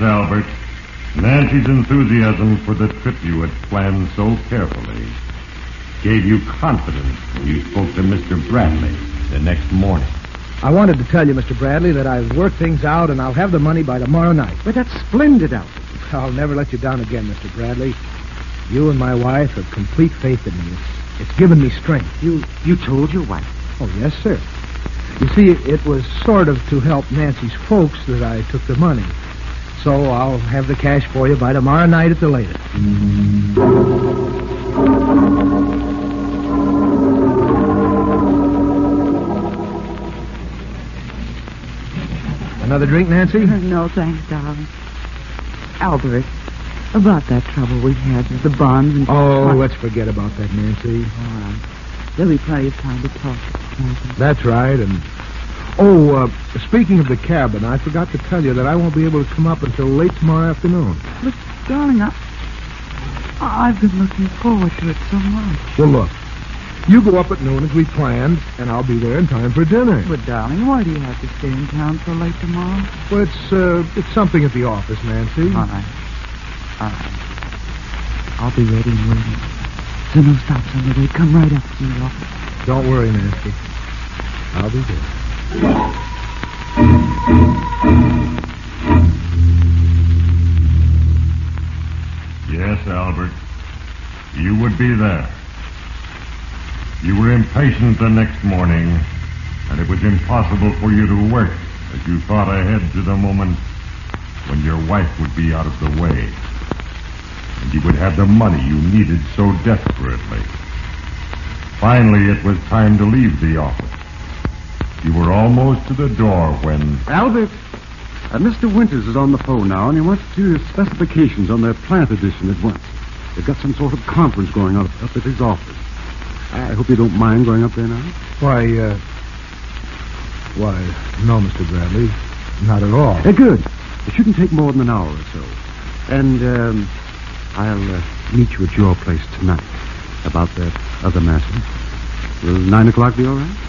Albert. Nancy's enthusiasm for the trip you had planned so carefully gave you confidence when you spoke to Mr. Bradley the next morning. I wanted to tell you, Mr. Bradley, that I've worked things out and I'll have the money by tomorrow night. But that's splendid, Albert. I'll never let you down again, Mr. Bradley. You and my wife have complete faith in me. It's given me strength. You told your wife? Oh, yes, sir. You see, it was sort of to help Nancy's folks that I took the money. So I'll have the cash for you by tomorrow night at the latest. Another drink, Nancy? No, thanks, darling. Albert, about that trouble we had with the bonds and... Oh, let's forget about that, Nancy. All right. There'll be plenty of time to talk. That's right, and... speaking of the cabin, I forgot to tell you that I won't be able to come up until late tomorrow afternoon. But, darling, I've been looking forward to it so much. Well, look, you go up at noon as we planned, and I'll be there in time for dinner. But, darling, why do you have to stay in town so late tomorrow? Well, it's something at the office, Nancy. All right. I'll be ready and waiting. So no stops on the way. Come right up to the office. Don't worry, Nancy. I'll be there. Yes, Albert. You would be there. You were impatient the next morning, and it was impossible for you to work as you thought ahead to the moment when your wife would be out of the way, and you would have the money you needed so desperately. Finally, it was time to leave the office. You were almost to the door when... Albert, Mr. Winters is on the phone now, and he wants to see the specifications on their plant edition at once. They've got some sort of conference going on up at his office. I hope you don't mind going up there now. Why, no, Mr. Bradley. Not at all. Good. It shouldn't take more than an hour or so. And, I'll meet you at your place tonight about that other matter. Will 9 o'clock be all right?